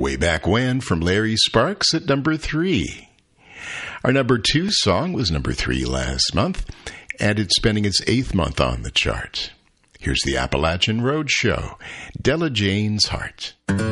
Way Back When from Larry Sparks at number 3. Our number 2 song was number 3 last month, and it's spending its 8th month on the chart. Here's the Appalachian Road Show, Della Jane's Heart.